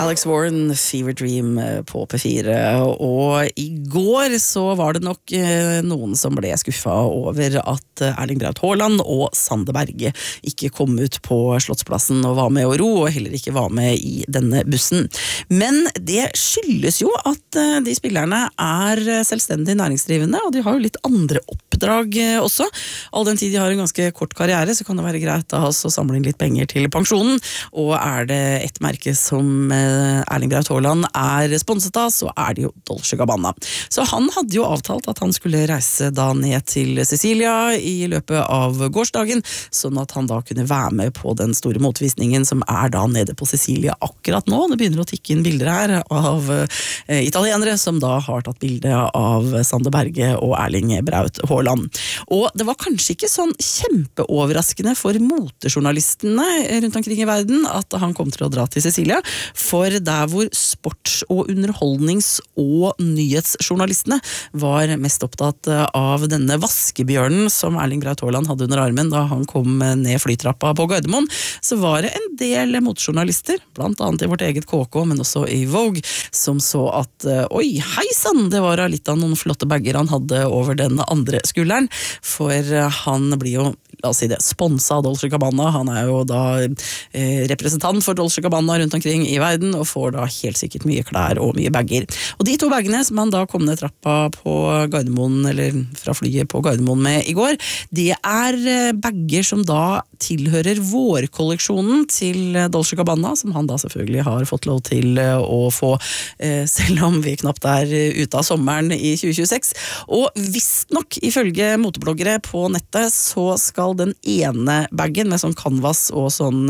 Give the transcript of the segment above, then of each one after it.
Alex Warren, Fever Dream på P4, og I går så var det nok noen som ble skuffet over at Erling Braut Haaland og Sander Berge ikke kom ut på Slottsplassen og var med å ro, og heller ikke var med I denne bussen. Men det skyldes jo at de spillerne selvstendig næringsdrivende, og de har jo litt andre oppdrag også. All den tid de har en ganske kort karriere, så kan det være greit å samle inn litt penger til pensjonen, og det et merke som Erling Braut Haaland sponset av, så det jo Dolce & Gabbana. Så han hadde jo avtalt at han skulle reise da ned til Sicilia I løpet av gårsdagen, sånn at han da kunne være med på den store motvisningen som da nede på Sicilia akkurat nå. Det begynner å tikke inn bilder her av italienere som da har tatt bilde av Sander Berge og Erling Braut Haaland. Og det var kanskje ikke sånn kjempeoverraskende for motejournalistene rundt omkring I verden at han kom til å dra til Sicilia, for der hvor sports- og underholdnings- og nyhetsjournalistene var mest opptatt av denne vaskebjørnen som Erling Braut Haaland hadde under armen da han kom ned flytrappa på Gardermoen, så var det en del motejournalister, blant annet I vårt eget KK, men også I Vogue, som så at oi, heisann, det var litt av noen flotte bagger han hadde over den andre skulderen, for han blir jo la oss si det, sponset av Dolce & Gabbana. Han jo da representant for Dolce & Gabbana rundt omkring I verden, og får da helt sikkert mye klær og mye bagger. Og de to baggene som han da kom ned trappa på Gardermoen, eller fra flyet på Gardermoen med I går, det bagger som da tilhører vårkolleksjonen til Dolce & Gabbana, som han da selvfølgelig har fått lov til å få, selv om vi knapt ute av sommeren I 2026. Og visst nok, ifølge motebloggere på nettet, så skal den ene baggen med sånn canvas og sånn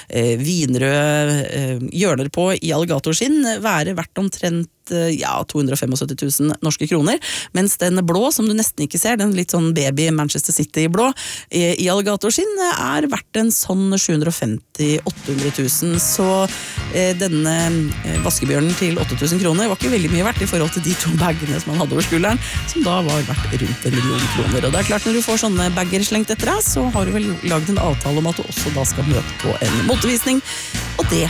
vinrød hjørner på I alligatorskinn være verdt omtrent 275 000 norske kroner, mens den blå, som du nesten ikke ser, den litt sånn baby Manchester City blå, I alligatorskinn verdt en sånn 750-800 000, så denne vaskebjørnen til 8000 kroner var ikke veldig mye verdt I forhold til de to baggene som han hadde over skulderen, som da var verdt rundt 1 million kroner. Og det klart, når du får sånne bagger slengt etter deg, så har du vel laget en avtale om at du også da skal møte på en motevisning, og det